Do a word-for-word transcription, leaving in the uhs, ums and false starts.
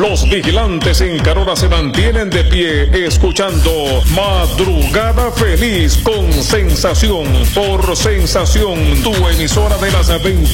Los vigilantes en Carora se mantienen de pie escuchando Madrugada Feliz con Sensación por Sensación, tu emisora de las veinte.